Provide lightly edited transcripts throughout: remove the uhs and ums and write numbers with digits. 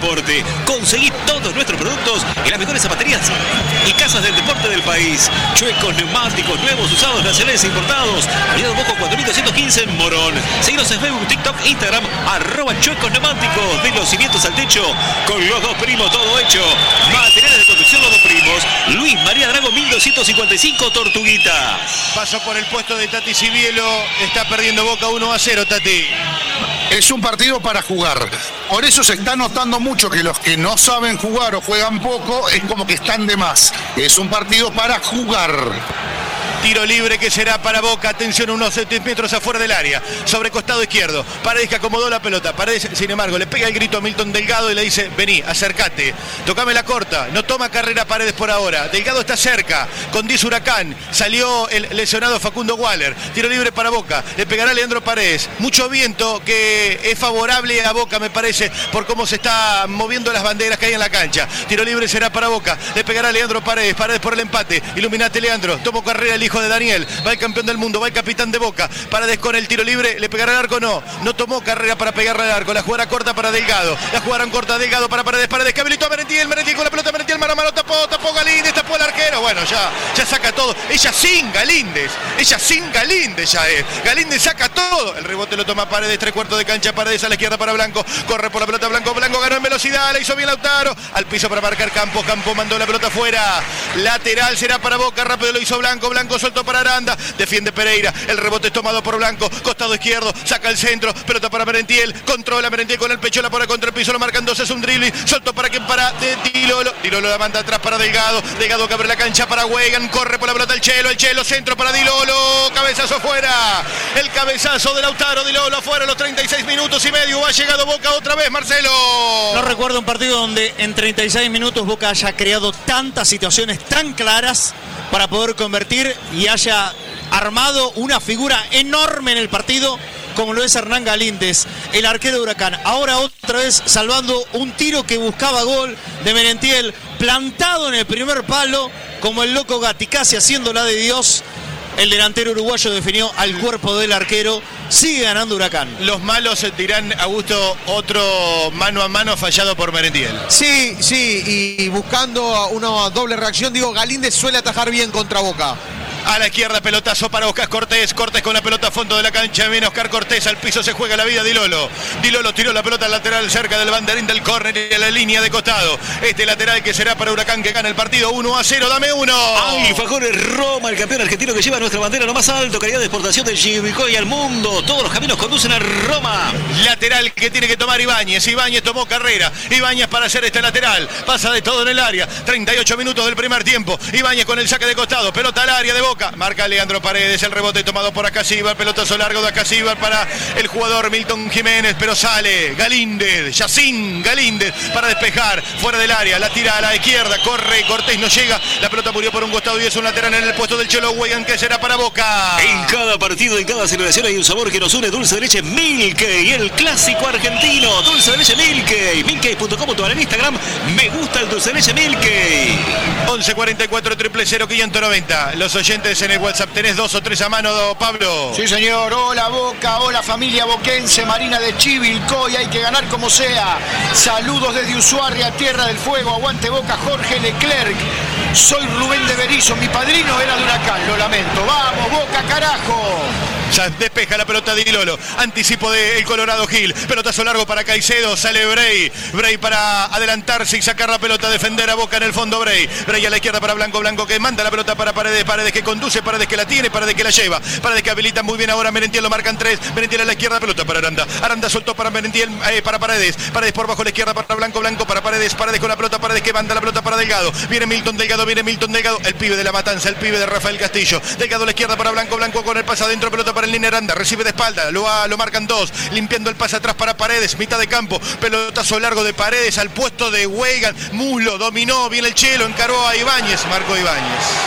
deporte. Conseguí todos nuestros productos en las mejores zapaterías y casas del deporte del país. Chuecos, neumáticos, nuevos, usados, nacionales e importados. Avenida Don Bosco 4215 en Morón. Seguinos en Facebook, TikTok, Instagram, @chuecos neumáticos. De los cimientos al techo, con los dos primos, todo hecho. Materiales de construcción, los dos primos. Luis María Drago, 1255, Tortuguita. Paso por el puesto de Tati Cibielo. Está perdiendo Boca 1-0, Tati. Es un partido para jugar. Por eso se está notando mucho que los que no saben jugar o juegan poco es como que están de más. Es un partido para jugar. Tiro libre que será para Boca. Atención, unos centímetros afuera del área. Sobre costado izquierdo. Paredes que acomodó la pelota. Paredes, sin embargo, le pega el grito a Milton Delgado y le dice: vení, acércate. Tocame la corta. No toma carrera Paredes por ahora. Delgado está cerca. Con 10 Huracán. Salió el lesionado Facundo Waller. Tiro libre para Boca. Le pegará Leandro Paredes. Mucho viento que es favorable a Boca, me parece, por cómo se está moviendo las banderas que hay en la cancha. Tiro libre será para Boca. Le pegará Leandro Paredes. Paredes por el empate. Iluminate, Leandro. Tomó carrera el hijo de Daniel, va el campeón del mundo, va el capitán de Boca. Paredes con el tiro libre, le pegará al arco, no tomó carrera para pegarle al arco. La jugará corta para Delgado, la jugarán corta Delgado para Paredes que habilitó a Merentiel con la pelota. Merentiel mano a mano, tapó Galíndez, tapó el arquero. Bueno, ya saca todo. Ella sin Galíndez ya es. Galíndez saca todo. El rebote lo toma Paredes, 3/4 de cancha. Paredes a la izquierda para Blanco, corre por la pelota Blanco ganó en velocidad, la hizo bien Lautaro, al piso para marcar Campos mandó la pelota afuera. Lateral será para Boca, rápido lo hizo Blanco suelto para Aranda, defiende Pereira, el rebote es tomado por Blanco, costado izquierdo, saca el centro, pelota para Merentiel, controla Merentiel con el pecho, la pone contra el piso, lo marcan dos, es un dribbling, soltó para quien, para Dilolo la manda atrás para Delgado que abre la cancha para Weigand, corre por la pelota el Chelo, centro para Dilolo, cabezazo afuera, el cabezazo de Lautaro, Dilolo afuera, los 36 minutos y medio, ha llegado Boca otra vez, Marcelo. No recuerdo un partido donde en 36 minutos Boca haya creado tantas situaciones tan claras para poder convertir y haya armado una figura enorme en el partido como lo es Hernán Galíndez, el arquero de Huracán. Ahora otra vez salvando un tiro que buscaba gol de Merentiel, plantado en el primer palo como el loco Gatti, casi haciendo la de Dios. El delantero uruguayo definió al cuerpo del arquero. Sigue ganando Huracán. Los malos dirán, Augusto, otro mano a mano fallado por Merentiel. Sí, y buscando una doble reacción, Galíndez suele atajar bien contra Boca. A la izquierda, pelotazo para Oscar Cortés con la pelota a fondo de la cancha, viene Oscar Cortés, al piso se juega la vida Dilolo tiró la pelota al lateral cerca del banderín del córner y a la línea de costado. Este lateral que será para Huracán, que gana el partido 1-0, dame uno. Alfajores Roma, el campeón argentino que lleva nuestra bandera lo más alto, calidad de exportación del Chivicoy al mundo, todos los caminos conducen a Roma. Lateral que tiene que tomar Ibáñez tomó carrera, Ibáñez para hacer este lateral, pasa de todo en el área, 38 minutos del primer tiempo, Ibáñez con el saque de costado, pelota al área de Boca. Marca Leandro Paredes, el rebote tomado por Acasíbar, pelotazo largo de Acasíbar para el jugador Milton Jiménez, pero sale Galíndez, Yacín Galíndez para despejar, fuera del área, la tira a la izquierda, corre, Cortés no llega, la pelota murió por un costado y es un lateral en el puesto del Chelo Weigand, que será para Boca. En cada partido, en cada celebración hay un sabor que nos une, dulce de leche Milkey, el clásico argentino, dulce de leche Milkey, milkey.com, en Instagram, me gusta el dulce de leche Milkey. 1144 000 590, los oyentes en el WhatsApp, tenés 2 o 3 a mano, Pablo. Sí, señor. Hola Boca, hola familia boquense, Marina de Chivilcoy, hay que ganar como sea. Saludos desde Ushuaia, Tierra del Fuego, aguante Boca, Jorge Leclerc. Soy Rubén de Berizo, mi padrino era de Huracán, lo lamento. Vamos Boca, carajo. Ya despeja la pelota de Dilolo, anticipo del Colorado Gil, pelotazo largo para Caicedo, sale Bray para adelantarse y sacar la pelota, defender a Boca en el fondo Bray a la izquierda para Blanco que manda la pelota para Paredes que conduce, Paredes que la tiene, Paredes que la lleva, Paredes que habilita muy bien ahora Merentiel, lo marcan 3, Merentiel a la izquierda, pelota para Aranda soltó para Merentiel, para Paredes por bajo a la izquierda para Blanco para Paredes con la pelota, Paredes que manda la pelota para Delgado, viene Milton Delgado, el pibe de la Matanza, el pibe de Rafael Castillo, Delgado a la izquierda para Blanco con el pase adentro, pelota para el Nene Aranda, recibe de espalda, lo marcan 2, limpiando el pase atrás para Paredes, mitad de campo, pelotazo largo de Paredes al puesto de Weigand, muslo, dominó, viene el Chelo, encaró a Ibáñez, marcó Ibáñez.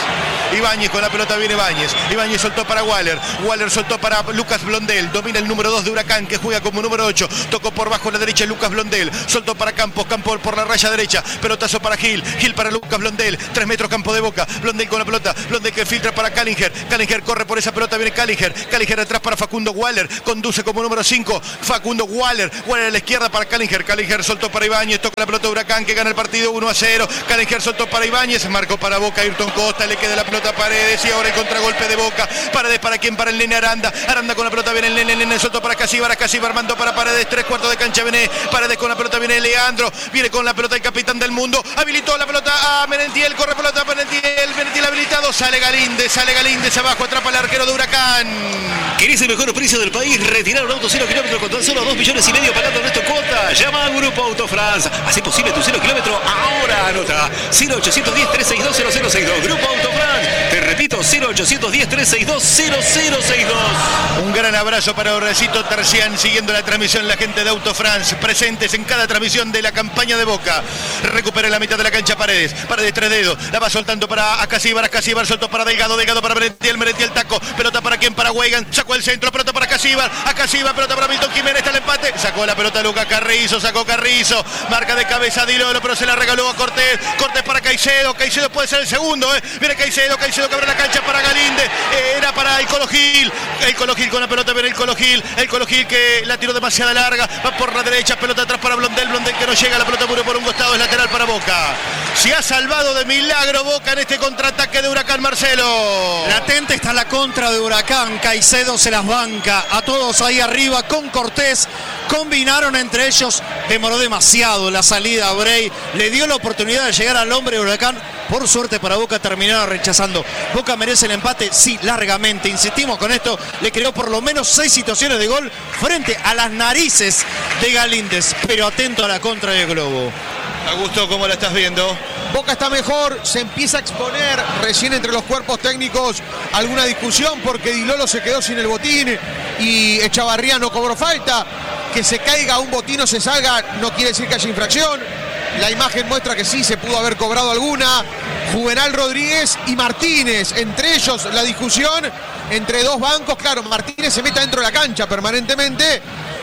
Ibáñez con la pelota, viene Ibáñez. Ibáñez soltó para Waller. Waller soltó para Lucas Blondel. Domina el número 2 de Huracán, que juega como número 8. Tocó por bajo a la derecha Lucas Blondel. Soltó para Campos. Campos por la raya derecha. Pelotazo para Gil. Gil para Lucas Blondel. 3 metros campo de Boca. Blondel con la pelota. Blondel que filtra para Callinger. Callinger corre por esa pelota. Viene Callinger. Callinger atrás para Facundo Waller. Conduce como número 5. Facundo Waller. Waller a la izquierda para Callinger. Callinger soltó para Ibáñez. Toca la pelota de Huracán, que gana el partido 1-0. Callinger soltó para Ibáñez. Marcó para Boca. Ayrton Costa. Le queda la pelota a Paredes. Y ahora el contragolpe de Boca. Paredes para quién? Para el nene Aranda. Aranda con la pelota. Viene el nene soltó para Casíbar. Casíbar mandó para Paredes. 3/4 de cancha. Viene Paredes con la pelota. Viene Leandro. Viene con la pelota el capitán del mundo. Habilitó la pelota a Merentiel. Corre pelota a Merentiel. Merentiel habilitado. Sale Galíndez abajo. Atrapa al arquero de Huracán. ¿Querés el mejor precio del país? Retirar un auto 0 kilómetros con tan solo 2,5 millones pagando Ernesto Cota. Llama a Grupo Autofrance. Hacé posible tu 0 kilómetro ahora. Anota 0810-362-0062. Grupo Autofrance. Te repito, 0810-362-0062. Un gran abrazo para Horecito Tercián, siguiendo la transmisión la gente de Autofrance, presentes en cada transmisión de la campaña de Boca. Recupera la mitad de la cancha Paredes. Paredes 3 dedos. La va soltando para Acasíbar. Acasíbar soltó para Delgado. Delgado para Merentiel. Merentiel taco. Pelota para quién? Para Weigand. Sacó el centro. Pelota para Acasíbar. Acasíbar. Pelota para Milton Jiménez. Está el empate. Sacó la pelota Lucas Carrizo. Sacó Carrizo. Marca de cabeza Dilolo, pero se la regaló a Cortés. Cortés para Caicedo. Caicedo puede ser el segundo. Viene Caicedo. Caicedo que abre la cancha para Galíndez. Era para el Colo Gil. El Colo Gil con la pelota. Viene el Colo Gil. El Colo Gil que la tiró demasiado larga. Va por la derecha. Pelota atrás para Blondel. Blondel que no llega. La pelota murió por un costado. Es lateral para Boca. Se ha salvado de milagro Boca en este contraataque de Huracán, Marcelo. Latente está la contra de Huracán. Caicedo se las banca a todos ahí arriba con Cortés. Combinaron entre ellos. Demoró demasiado la salida a Bray. Le dio la oportunidad de llegar al hombre de Huracán. Por suerte para Boca terminaron rechazando. Boca merece el empate, sí, largamente. Insistimos con esto. Le creó por lo menos 6 situaciones de gol frente a las narices de Galíndez. Pero atento a la contra de Globo. Augusto, ¿cómo la estás viendo? Boca está mejor, se empieza a exponer recién entre los cuerpos técnicos alguna discusión porque Dilolo se quedó sin el botín y Echavarría no cobró falta. Que se caiga un botín o se salga no quiere decir que haya infracción. La imagen muestra que sí se pudo haber cobrado alguna. Juvenal Rodríguez y Martínez, entre ellos la discusión entre dos bancos. Claro, Martínez se mete dentro de la cancha permanentemente.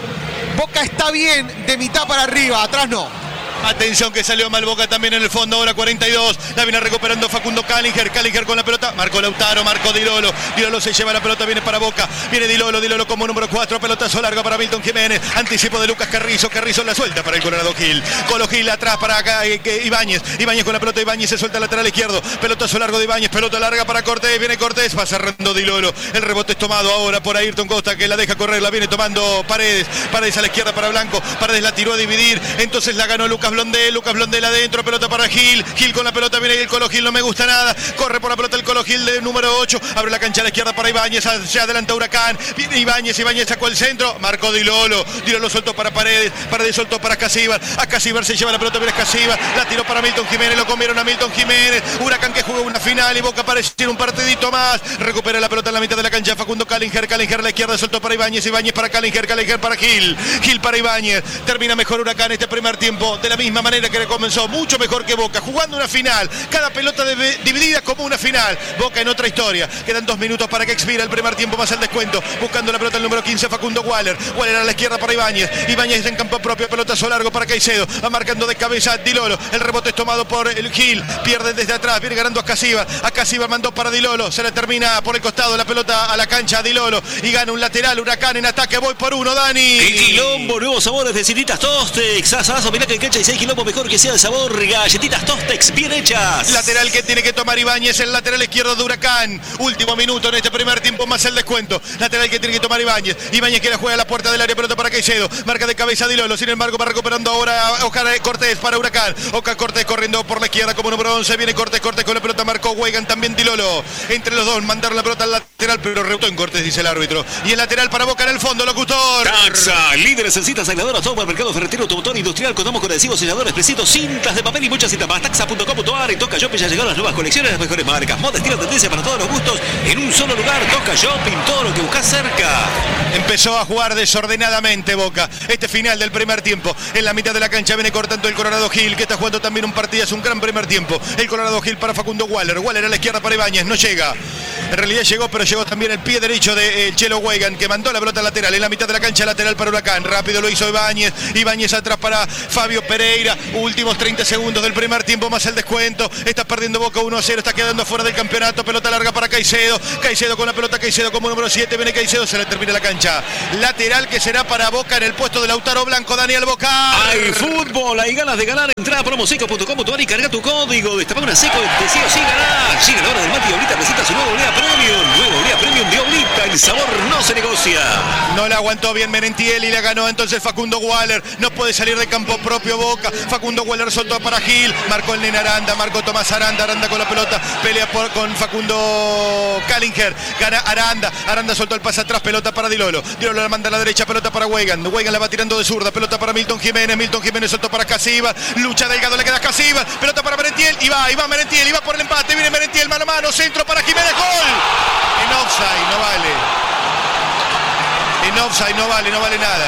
Boca está bien de mitad para arriba, atrás no. Atención que salió mal Boca también en el fondo, ahora 42. La viene recuperando Facundo Callinger. Callinger con la pelota. Marcó Lautaro, marcó Dilolo. Dilolo se lleva la pelota, viene para Boca. Viene Dilolo, Dilolo como número 4. Pelotazo largo para Milton Jiménez. Anticipo de Lucas Carrizo. Carrizo la suelta para el Colorado Gil. Colo Gil atrás para acá, Ibáñez. Ibáñez con la pelota. Ibáñez se suelta al lateral izquierdo. Pelotazo largo de Ibáñez. Pelota larga para Cortés. Viene Cortés. Va cerrando Dilolo. El rebote es tomado ahora por Ayrton Costa, que la deja correr. La viene tomando Paredes. Paredes a la izquierda para Blanco. Paredes la tiró a dividir. Entonces la ganó Lucas Blondel. Lucas Blondel adentro, pelota para Gil. Gil con la pelota, viene el Colo Gil, no me gusta nada. Corre por la pelota el Colo Gil de número 8. Abre la cancha a la izquierda para Ibáñez. Se adelanta Huracán. Viene Ibáñez. Ibáñez sacó el centro. Marcó Dilolo. Dilolo soltó para Paredes. Paredes soltó para Casíbar. A Casíbar se lleva la pelota, viene Casíbar. La tiró para Milton Jiménez. Lo comieron a Milton Jiménez. Huracán que jugó una final y Boca parece un partidito más. Recupera la pelota en la mitad de la cancha. Facundo Callinger. Callinger a la izquierda soltó para Ibáñez. Ibáñez para Callinger. Callinger para Gil. Gil para Ibáñez. Termina mejor Huracán este primer tiempo. De la misma manera que comenzó. Mucho mejor que Boca. Jugando una final. Cada pelota dividida como una final. Boca en otra historia. Quedan 2 minutos para que expira el primer tiempo más el descuento. Buscando la pelota el número 15. Facundo Waller. Waller a la izquierda para Ibáñez. Ibáñez en campo propio. Pelotazo largo para Caicedo. Va marcando de cabeza Dilolo. El rebote es tomado por el Gil. Pierde desde atrás. Viene ganando a Casíbar. A Casíbar mandó para Dilolo. Se le termina por el costado la pelota a la cancha a Dilolo. Y gana un lateral. Huracán en ataque. Voy por uno, Dani. El quilombo. Nuevos sabores de Galletitas Tostex. Asazo, mirá que en cancha y 6 quilombo mejor que sea el sabor. Galletitas Tostex bien hechas. Lateral que tiene que tomar Ibáñez. El lateral izquierdo de Huracán. Último minuto en este primer tiempo más el descuento. Lateral que tiene que tomar Ibáñez. Ibáñez que la juega a la puerta del área. Pelota para Caicedo. Marca de cabeza Dilolo. Sin embargo va recuperando ahora Oscar Cortés para Huracán. Oscar Cortés corriendo por la izquierda como número 11. Viene Cortés. Cortés con la pelota. Marcó Weigand también Dilolo. Entre los dos mandaron la pelota al lateral lateral, pero rebotó en Cortés, dice el árbitro. Y el lateral para Boca en el fondo, locutor. Taxa, líderes en cintas aisladoras, todo el mercado ferretero, automotor industrial. Contamos con adhesivos, selladores, precisos, cintas de papel y muchas cintas más. Taxa.com.ar y Toca Shopping ya llegaron las nuevas colecciones, las mejores marcas. Moda, estilo, tendencia para todos los gustos en un solo lugar. Toca Shopping, todo lo que buscas cerca. Empezó a jugar desordenadamente Boca. Este final del primer tiempo. En la mitad de la cancha viene cortando el Colorado Gil, que está jugando también un partido. Es un gran primer tiempo. El Colorado Gil para Facundo Waller. Waller a la izquierda para Ibáñez. No llega. En realidad llegó, pero llegó también el pie derecho de Chelo Weigand, que mandó la pelota lateral. En la mitad de la cancha, lateral para Huracán. Rápido lo hizo Ibáñez. Ibáñez atrás para Fabio Pereira. Últimos 30 segundos del primer tiempo más el descuento. Está perdiendo Boca 1-0. Está quedando fuera del campeonato. Pelota larga para Caicedo. Caicedo con la pelota. Caicedo como número 7. Viene Caicedo. Se le termina la cancha. Lateral que será para Boca en el puesto de Lautaro Blanco. Daniel Boca. Hay fútbol, hay ganas de ganar. Entrada a promoseco.com.ar y carga tu código. Destapa una seco de sí o sí ganar. Sigue la hora del mate y Oblita presenta su nuevo Olea Premium. Nuevo Olea Premium de Oblita. El sabor no se negocia. No la aguantó bien Merentiel y la ganó entonces Facundo Waller. No puede salir de campo propio Boca. Facundo Waller soltó para Gil. Marcó el nene Aranda. Marcó Tomás Aranda. Aranda con la pelota. Pelea con Facundo Kallinger. Gana Aranda. Aranda soltó el pase atrás. Pelota para Dilolo. Dilolo la manda a la derecha. Pelota para Weigand. Weigand la va tirando de zurda. Pelota para Milton Jiménez. Milton Jiménez soltó para Casivas. Lucha Delgado. Le queda Casivas. Pelota para Merentiel. Y va Merentiel. Y va por el empate. Viene Merentiel mano a mano. Centro para Jiménez. Gol. En offside. No vale. En offside no vale nada.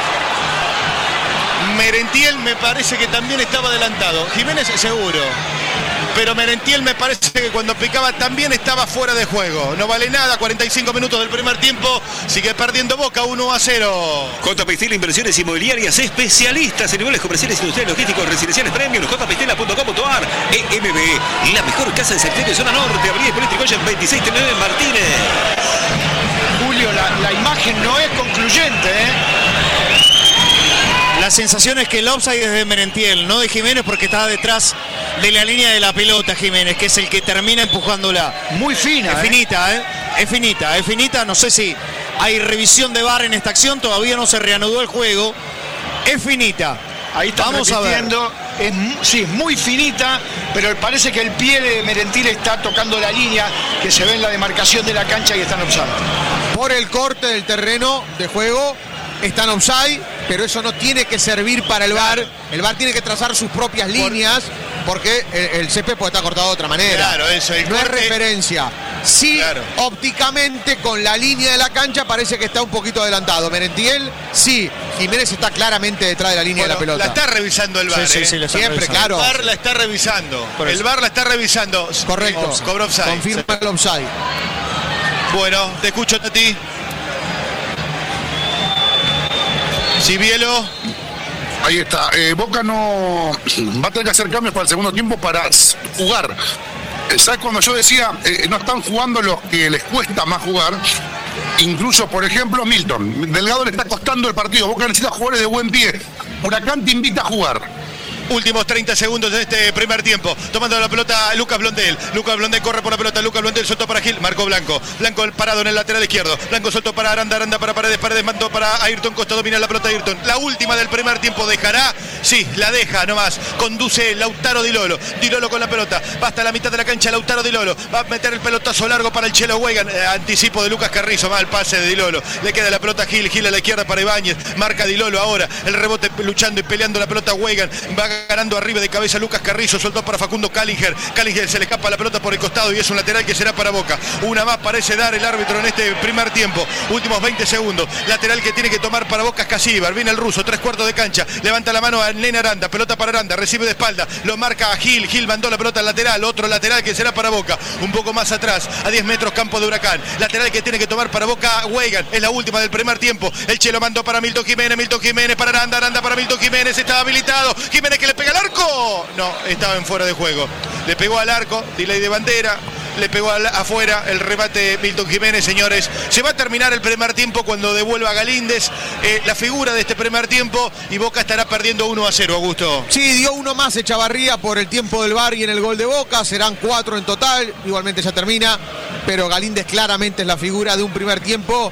Merentiel me parece que también estaba adelantado. Jiménez seguro. Pero Merentiel me parece que cuando picaba también estaba fuera de juego. No vale nada, 45 minutos del primer tiempo. Sigue perdiendo Boca 1-0. JP Steel Inversiones Inmobiliarias, especialistas en niveles comerciales, industriales, logísticos, residenciales premium. jpstela.com.ar. EMB, la mejor casa de servicio de zona norte. Avenida Hipólito Yrigoyen 2639 Martínez. Julio, la imagen no es concluyente, ¿eh? La sensación es que el offside es de Merentiel, no de Jiménez, porque está detrás de la línea de la pelota Jiménez, que es el que termina empujándola. Muy fina. Es finita, ¿eh? Es finita. No sé si hay revisión de VAR en esta acción, todavía no se reanudó el juego. Es finita. Ahí estamos repitiendo. Sí, es muy finita, pero parece que el pie de Merentiel está tocando la línea que se ve en la demarcación de la cancha y están offside. Por el corte del terreno de juego, están offside, pero eso no tiene que servir para el VAR. El VAR tiene que trazar sus propias líneas, porque el césped puede estar cortado de otra manera. Claro, eso. No es referencia. Sí, claro. Ópticamente con la línea de la cancha parece que está un poquito adelantado. Merentiel, sí. Jiménez está claramente detrás de la línea de la pelota. La está revisando el VAR. Sí, siempre, revisando. Claro. El VAR la está revisando. El VAR la está revisando. Correcto. Cobró offside. Confirma el offside. Bueno, te escucho, Tati. Cibielo. Ahí está. Boca no va a tener que hacer cambios para el segundo tiempo para jugar. ¿Sabes cuando yo decía no están jugando los que les cuesta más jugar? Incluso, por ejemplo, Milton. Delgado le está costando el partido. Boca necesita jugadores de buen pie. Huracán te invita a jugar. Últimos 30 segundos de este primer tiempo. Tomando la pelota Lucas Blondel. Lucas Blondel corre por la pelota. Lucas Blondel soltó para Gil. Marcó Blanco. Blanco parado en el lateral izquierdo. Blanco soltó para Aranda. Aranda para Paredes. Paredes mandó para Ayrton Costa. Domina la pelota Ayrton. La última del primer tiempo dejará. Sí, la deja nomás. Conduce Lautaro Dilolo. Dilolo con la pelota. Va hasta la mitad de la cancha Lautaro Dilolo. Va a meter el pelotazo largo para el Chelo Weigand. Anticipo de Lucas Carrizo. Mal pase de Dilolo. Le queda la pelota a Gil. Gil a la izquierda para Ibáñez. Marca Dilolo ahora. El rebote luchando y peleando la pelota Weigand. Va ganando arriba de cabeza Lucas Carrizo, soltó para Facundo Kallinger. Kallinger se le escapa la pelota por el costado y es un lateral que será para Boca. Una más parece dar el árbitro en este primer tiempo. Últimos 20 segundos. Lateral que tiene que tomar para Boca es Casíbar. Viene el ruso, 3/4 de cancha. Levanta la mano a Nene Aranda. Pelota para Aranda. Recibe de espalda. Lo marca a Gil. Gil mandó la pelota al lateral. Otro lateral que será para Boca. Un poco más atrás. A 10 metros campo de Huracán. Lateral que tiene que tomar para Boca Weigand. Es la última del primer tiempo. El Chelo mandó para Milton Jiménez. Milton Jiménez para Aranda. Aranda para Milton Jiménez. Estaba habilitado. Jiménez que le pega al arco. No, estaba en fuera de juego. Le pegó al arco, delay de bandera, le pegó afuera el remate Milton Jiménez, señores. Se va a terminar el primer tiempo cuando devuelva Galíndez, la figura de este primer tiempo, y Boca estará perdiendo 1-0, Augusto. Sí, dio uno más Echavarría por el tiempo del VAR y en el gol de Boca. Serán 4 en total, igualmente ya termina, pero Galíndez claramente es la figura de un primer tiempo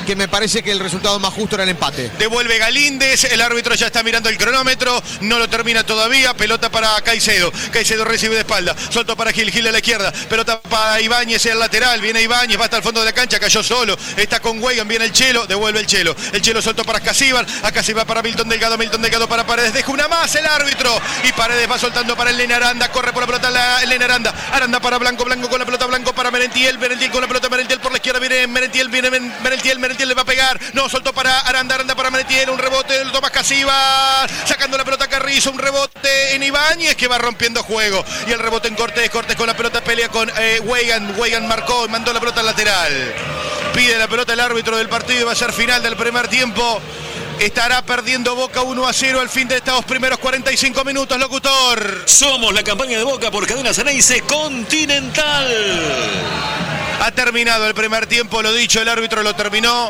que me parece que el resultado más justo era el empate. Devuelve Galíndez, el árbitro ya está mirando el cronómetro, no lo termina todavía, pelota para Caicedo, Caicedo recibe de espalda, soltó para Gil, Gil a la izquierda, pelota para Ibáñez en el lateral, viene Ibáñez, va hasta el fondo de la cancha, cayó solo, está con Weigand, viene el Chelo, devuelve el Chelo soltó para Casíbar, acá se va para Milton Delgado para Paredes, deja una más el árbitro, y Paredes va soltando para el Nene Aranda, corre por la pelota el Nene Aranda para Blanco con la pelota, Blanco para Merentiel con la pelota, Merentiel por la izquierda, viene Merentiel le va a pegar, no, soltó para Aranda para Merentiel, un rebote del Tomás Casíbar, sacando la pelota Carrizo, un rebote en Ibáñez que va rompiendo juego, y el rebote en Cortés con la pelota pelea con Weigand marcó, mandó la pelota al lateral, pide la pelota el árbitro del partido y va a ser final del primer tiempo. Estará perdiendo Boca 1-0 al fin de estos primeros 45 minutos, locutor. Somos la campaña de Boca por Cadena Ceneice Continental. Ha terminado el primer tiempo, lo dicho, el árbitro lo terminó.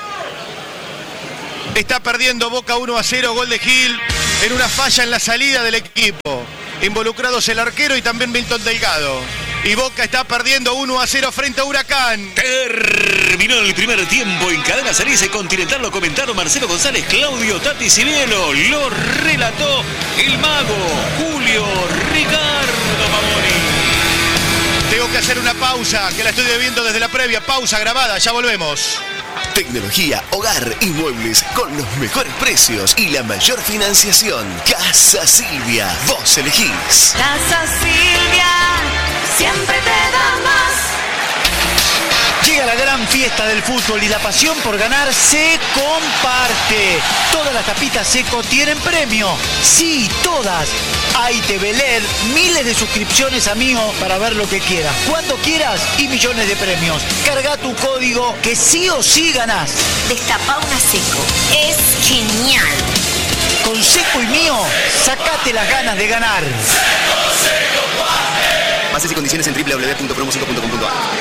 Está perdiendo Boca 1-0, gol de Gil en una falla en la salida del equipo. Involucrados el arquero y también Milton Delgado. Y Boca está perdiendo 1-0 frente a Huracán. Terminó el primer tiempo en Cadena Ceneice Continental. Lo comentaron Marcelo González, Claudio Tati Cibielo. Lo relató el mago Julio Ricardo Mamoni. Tengo que hacer una pausa, que la estoy debiendo desde la previa. Pausa grabada, ya volvemos. Tecnología, hogar y muebles con los mejores precios y la mayor financiación. Casa Silvia, vos elegís. Casa Silvia, siempre te da más. Llega la gran fiesta del fútbol y la pasión por ganar se comparte. Todas las tapitas Seco tienen premio. Sí, todas. Hay TV LED, miles de suscripciones a Mío para ver lo que quieras, cuando quieras y millones de premios. Carga tu código que sí o sí ganás. Destapa una Seco. Es genial. Con Seco y Mío, sacate las ganas de ganar. Bases y condiciones en www.promo5.com.ar.